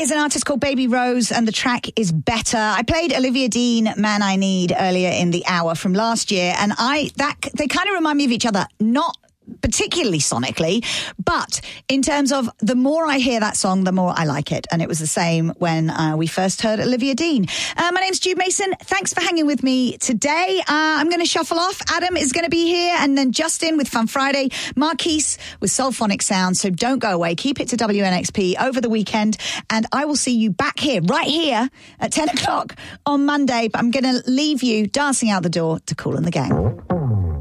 is an artist called Baby Rose, and the track is Better. I played Olivia Dean, Man I Need, earlier in the hour from last year, and they kind of remind me of each other, not particularly sonically, but in terms of the more I hear that song, the more I like it. And it was the same when we first heard Olivia Dean. My name's Jude Mason. Thanks for hanging with me today. I'm going to shuffle off. Adam is going to be here, and then Justin with Fun Friday, Marquise with Soulphonic Sound. So don't go away. Keep it to WNXP over the weekend, and I will see you back here, right here at 10 o'clock on Monday. But I'm going to leave you dancing out the door to Kool and the Gang.